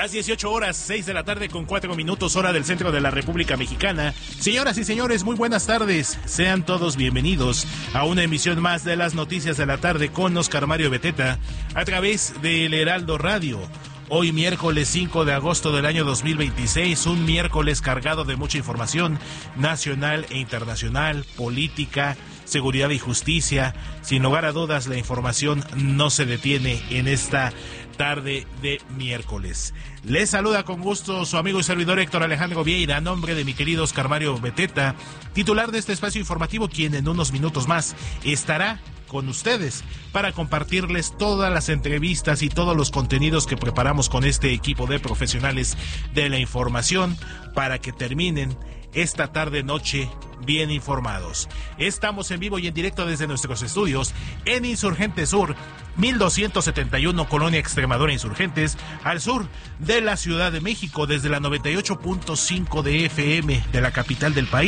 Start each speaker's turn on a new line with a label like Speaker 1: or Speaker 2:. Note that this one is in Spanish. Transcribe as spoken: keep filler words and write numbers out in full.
Speaker 1: Las dieciocho horas, seis de la tarde con cuatro minutos, hora del centro de la República Mexicana. Señoras y señores, muy buenas tardes. Sean todos bienvenidos a una emisión más de las noticias de la tarde con Oscar Mario Beteta a través del Heraldo Radio. Hoy miércoles cinco de agosto del año dos mil veintiséis, un miércoles cargado de mucha información nacional e internacional, política, seguridad y justicia. Sin lugar a dudas, la información no se detiene en esta tarde de miércoles. Les saluda con gusto su amigo y servidor Héctor Alejandro Vieira, a nombre de mi querido Oscar Mario Beteta, titular de este espacio informativo, quien en unos minutos más estará con ustedes para compartirles todas las entrevistas y todos los contenidos que preparamos con este equipo de profesionales de la información para que terminen esta tarde noche bien informados. Estamos en vivo y en directo desde nuestros estudios en Insurgente Sur, mil doscientos setenta y uno, Colonia Extremadura Insurgentes, al sur de la Ciudad de México, desde la noventa y ocho punto cinco de F M de la capital del país.